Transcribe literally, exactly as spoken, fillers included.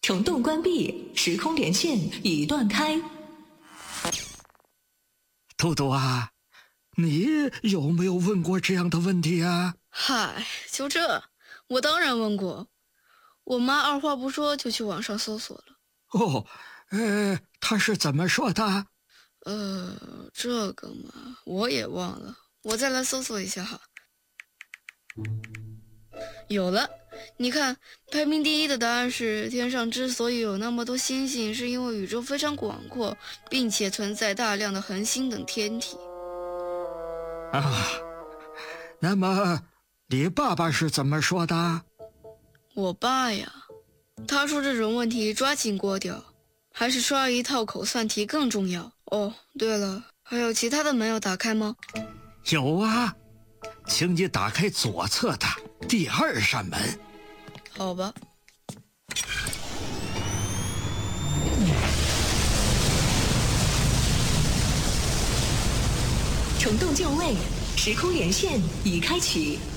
虫洞关闭，时空连线已断开。 嘟嘟啊，你有没有问过这样的问题啊？ 嗨，就这，我当然问过。我妈二话不说就去网上搜索了。 哦，呃，她是怎么说的？ 呃，这个嘛，我也忘了，我再来搜索一下哈。有了，你看，排名第一的答案是天上之所以有那么多星星，是因为宇宙非常广阔，并且存在大量的恒星等天体。 啊，那么你爸爸是怎么说的？ 我爸呀，他说这种问题抓紧过掉，还是刷一套口算题更重要。哦，对了，还有其他的门要打开吗？ 有啊，请你打开左侧的第二扇门。 好吧。 虫洞就位，时空连线已开启。